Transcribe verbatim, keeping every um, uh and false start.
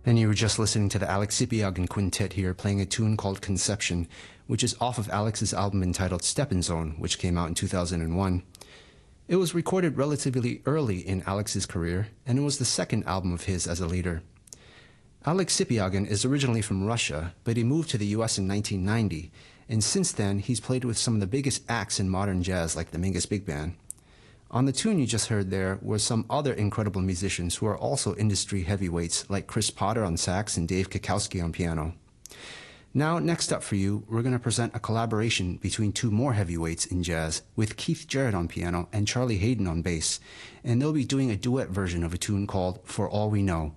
And you were just listening to the Alex Sipiagin Quintet here playing a tune called Conception, which is off of Alex's album entitled Steppin' Zone, which came out in two thousand one. It was recorded relatively early in Alex's career, and it was the second album of his as a leader. Alex Sipiagin is originally from Russia, but he moved to the U S in nineteen ninety, and since then he's played with some of the biggest acts in modern jazz like the Mingus Big Band. On the tune you just heard there were some other incredible musicians who are also industry heavyweights like Chris Potter on sax and Dave Kikowski on piano. Now, next up for you, we're going to present a collaboration between two more heavyweights in jazz with Keith Jarrett on piano and Charlie Haden on bass, and they'll be doing a duet version of a tune called For All We Know.